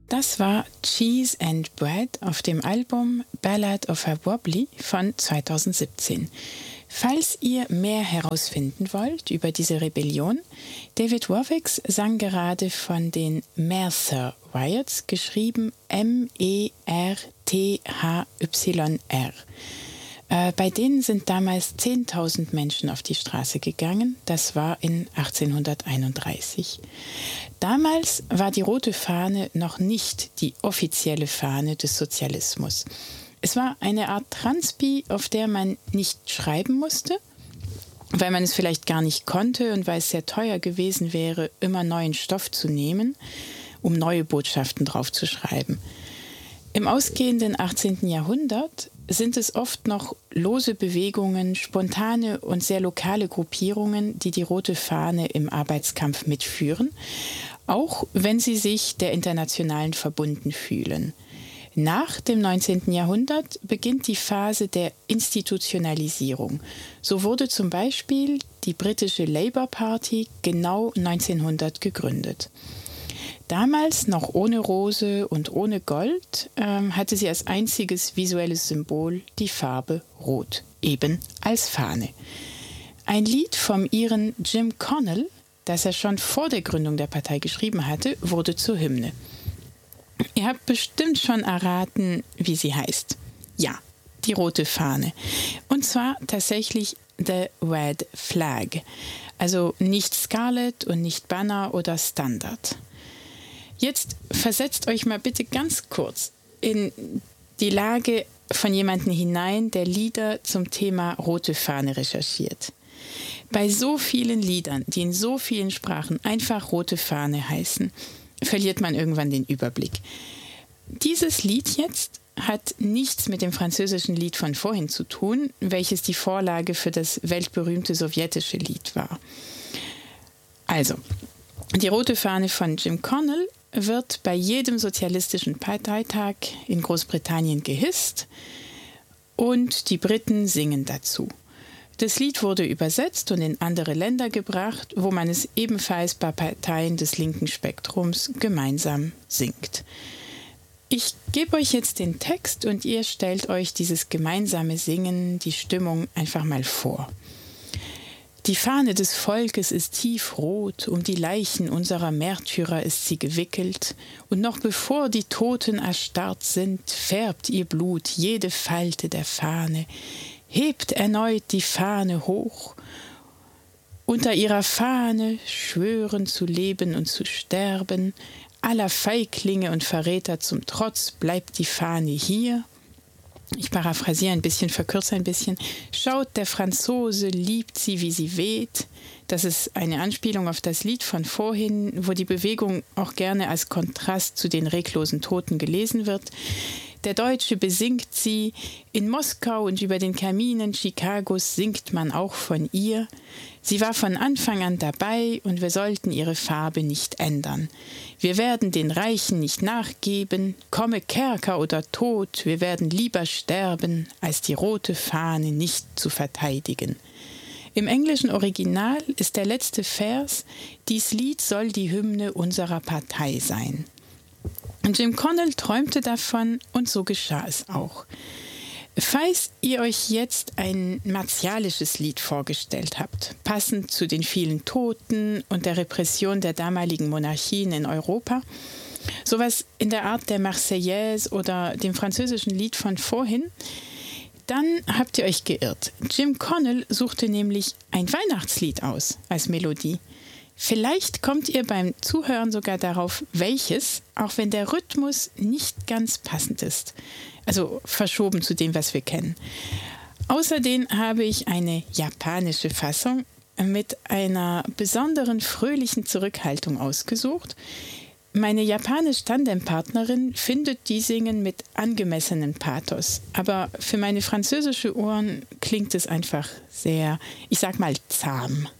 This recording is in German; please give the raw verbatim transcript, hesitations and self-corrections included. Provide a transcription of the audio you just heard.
Das war Cheese and Bread auf dem Album Ballad of a Wobbly von zweitausendsiebzehn. Falls ihr mehr herausfinden wollt über diese Rebellion, David Warwicks sang gerade von den Merthyr Riots, geschrieben M E R T H Y R. Äh, bei denen sind damals zehntausend Menschen auf die Straße gegangen. Das war in achtzehnhunderteinunddreißig. Damals war die rote Fahne noch nicht die offizielle Fahne des Sozialismus. Es war eine Art Transpi, auf der man nicht schreiben musste, weil man es vielleicht gar nicht konnte und weil es sehr teuer gewesen wäre, immer neuen Stoff zu nehmen, um neue Botschaften draufzuschreiben. Im ausgehenden achtzehnten Jahrhundert sind es oft noch lose Bewegungen, spontane und sehr lokale Gruppierungen, die die rote Fahne im Arbeitskampf mitführen, auch wenn sie sich der Internationalen verbunden fühlen. Nach dem neunzehnten Jahrhundert beginnt die Phase der Institutionalisierung. So wurde zum Beispiel die britische Labour Party genau neunzehnhundert gegründet. Damals noch ohne Rose und ohne Gold ähm, hatte sie als einziges visuelles Symbol die Farbe Rot, eben als Fahne. Ein Lied vom Iren Jim Connell, das er schon vor der Gründung der Partei geschrieben hatte, wurde zur Hymne. Ihr habt bestimmt schon erraten, wie sie heißt. Ja, die rote Fahne. Und zwar tatsächlich The Red Flag. Also nicht Scarlet und nicht Banner oder Standard. Jetzt versetzt euch mal bitte ganz kurz in die Lage von jemandem hinein, der Lieder zum Thema rote Fahne recherchiert. Bei so vielen Liedern, die in so vielen Sprachen einfach rote Fahne heißen, verliert man irgendwann den Überblick. Dieses Lied jetzt hat nichts mit dem französischen Lied von vorhin zu tun, welches die Vorlage für das weltberühmte sowjetische Lied war. Also, die rote Fahne von Jim Connell wird bei jedem sozialistischen Parteitag in Großbritannien gehisst und die Briten singen dazu. Das Lied wurde übersetzt und in andere Länder gebracht, wo man es ebenfalls bei Parteien des linken Spektrums gemeinsam singt. Ich gebe euch jetzt den Text und ihr stellt euch dieses gemeinsame Singen, die Stimmung einfach mal vor. Die Fahne des Volkes ist tiefrot, um die Leichen unserer Märtyrer ist sie gewickelt, und noch bevor die Toten erstarrt sind, färbt ihr Blut jede Falte der Fahne, hebt erneut die Fahne hoch. Unter ihrer Fahne schwören zu leben und zu sterben, aller Feiglinge und Verräter zum Trotz bleibt die Fahne hier. Ich paraphrasiere ein bisschen, verkürze ein bisschen. Schaut, der Franzose liebt sie, wie sie weht. Das ist eine Anspielung auf das Lied von vorhin, wo die Bewegung auch gerne als Kontrast zu den reglosen Toten gelesen wird. Der Deutsche besingt sie. In Moskau und über den Kaminen Chicagos singt man auch von ihr. Sie war von Anfang an dabei und wir sollten ihre Farbe nicht ändern. Wir werden den Reichen nicht nachgeben, komme Kerker oder Tod, wir werden lieber sterben, als die rote Fahne nicht zu verteidigen. Im englischen Original ist der letzte Vers: Dies Lied soll die Hymne unserer Partei sein. Jim Connell träumte davon und so geschah es auch. Falls ihr euch jetzt ein martialisches Lied vorgestellt habt, passend zu den vielen Toten und der Repression der damaligen Monarchien in Europa, sowas in der Art der Marseillaise oder dem französischen Lied von vorhin, dann habt ihr euch geirrt. Jim Connell suchte nämlich ein Weihnachtslied aus als Melodie. Vielleicht kommt ihr beim Zuhören sogar darauf, welches, auch wenn der Rhythmus nicht ganz passend ist. Also verschoben zu dem, was wir kennen. Außerdem habe ich eine japanische Fassung mit einer besonderen fröhlichen Zurückhaltung ausgesucht. Meine japanische Tandempartnerin findet die Singen mit angemessenem Pathos. Aber für meine französische Ohren klingt es einfach sehr, ich sag mal, zahm.